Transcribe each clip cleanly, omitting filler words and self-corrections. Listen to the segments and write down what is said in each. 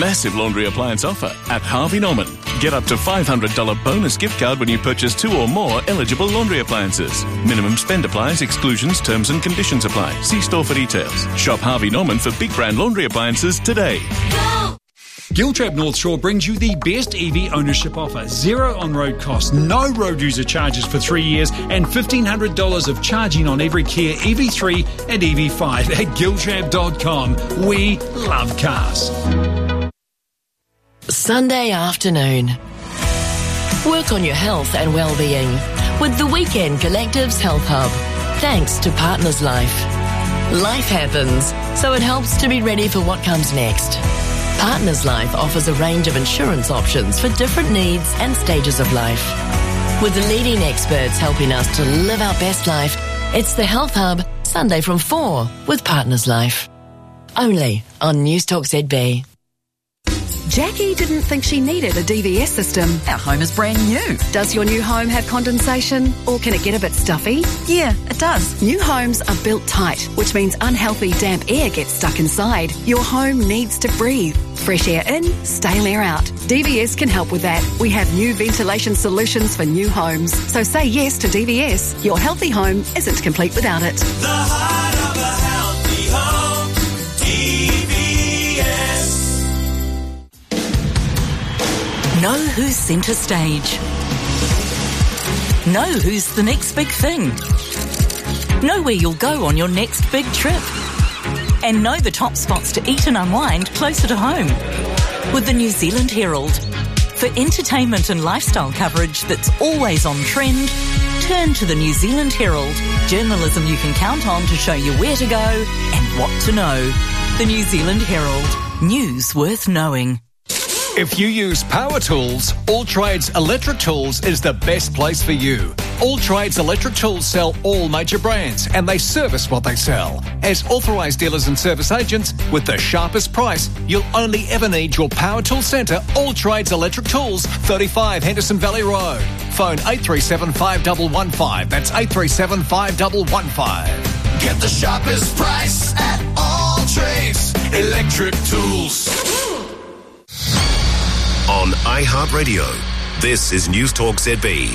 massive laundry appliance offer at Harvey Norman. Get up to $500 bonus gift card when you purchase 2 or more eligible laundry appliances. Minimum spend applies, exclusions, terms and conditions apply. See store for details. Shop Harvey Norman for big brand laundry appliances today. Go! Giltrap North Shore brings you the best EV ownership offer. 0 on-road costs, no road user charges for 3 years, and $1,500 of charging on every Kia EV3 and EV5 at giltrap.com. We love cars. Sunday afternoon. Work on your health and well-being with the Weekend Collectives Health Hub. Thanks to Partners Life. Life happens, so it helps to be ready for what comes next. Partners Life offers a range of insurance options for different needs and stages of life. With the leading experts helping us to live our best life, it's the Health Hub, Sunday from 4 with Partners Life. Only on News Talk ZB. Jackie didn't think she needed a DVS system. Our home is brand new. Does your new home have condensation, or can it get a bit stuffy? Yeah, it does. New homes are built tight, which means unhealthy damp air gets stuck inside. Your home needs to breathe. Fresh air in, stale air out. DVS can help with that. We have new ventilation solutions for new homes. So say yes to DVS. Your healthy home isn't complete without it. The heart of a healthy home. DVS. Know who's centre stage. Know who's the next big thing. Know where you'll go on your next big trip. And know the top spots to eat and unwind closer to home. With the New Zealand Herald. For entertainment and lifestyle coverage that's always on trend, turn to the New Zealand Herald. Journalism you can count on to show you where to go and what to know. The New Zealand Herald. News worth knowing. If you use power tools, All Trades Electric Tools is the best place for you. All Trades Electric Tools sell all major brands and they service what they sell. As authorised dealers and service agents, with the sharpest price, you'll only ever need your power tool centre, All Trades Electric Tools, 35 Henderson Valley Road. Phone 837 5115. That's 837 5115. Get the sharpest price at All Trades Electric Tools. On iHeartRadio, this is News Talk ZB.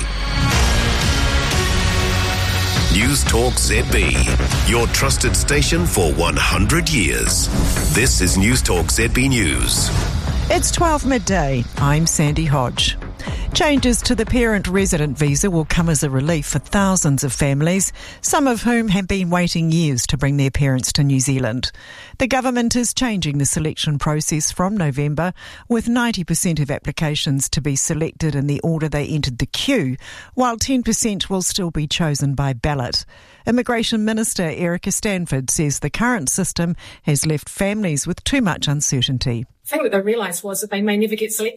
News Talk ZB, your trusted station for 100 years. This is News Talk ZB News. It's 12 midday. I'm Sandy Hodge. Changes to the parent-resident visa will come as a relief for thousands of families, some of whom have been waiting years to bring their parents to New Zealand. The government is changing the selection process from November, with 90% of applications to be selected in the order they entered the queue, while 10% will still be chosen by ballot. Immigration Minister Erica Stanford says the current system has left families with too much uncertainty. The thing that they realised was that they may never get selected.